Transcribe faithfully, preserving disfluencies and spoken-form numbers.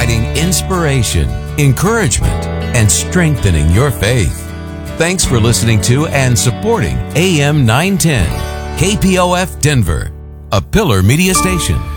providing inspiration, encouragement, and strengthening your faith. Thanks for listening to and supporting A M nine ten, K P O F Denver, a Pillar Media Station.